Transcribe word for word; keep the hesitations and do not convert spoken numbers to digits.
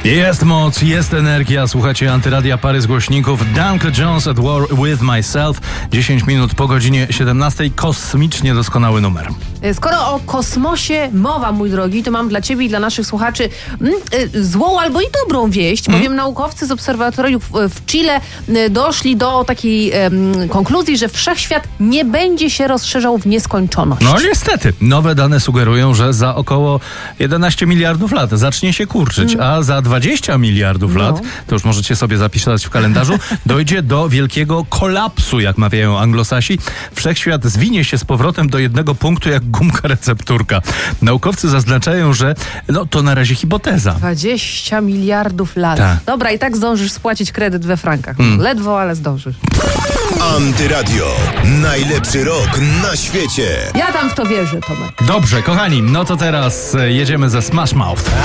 Jest moc, jest energia. Słuchacie Antyradia, pary z głośników. Duncan Jones at War with Myself. dziesięć minut po godzinie siedemnastej. Kosmicznie doskonały numer. Skoro o kosmosie mowa, mój drogi, to mam dla ciebie i dla naszych słuchaczy mm, y, złą albo i dobrą wieść, bowiem mm. naukowcy z obserwatoriów w, w Chile y, doszli do takiej y, konkluzji, że wszechświat nie będzie się rozszerzał w nieskończoność. No niestety. Nowe dane sugerują, że za około jedenaście miliardów lat zacznie się kurczyć, mm. a za dwadzieścia miliardów no. lat, to już możecie sobie zapisać w kalendarzu, dojdzie do wielkiego kolapsu, jak mawiają anglosasi. Wszechświat zwinie się z powrotem do jednego punktu, jak gumka recepturka. Naukowcy zaznaczają, że no to na razie hipoteza. dwadzieścia miliardów lat. Ta. Dobra, i tak zdążysz spłacić kredyt we frankach. Mm. Ledwo, ale zdążysz. Antyradio. Najlepszy rok na świecie. Ja tam w to wierzę, Tomek. Dobrze, kochani, no to teraz jedziemy ze Smash Mouth.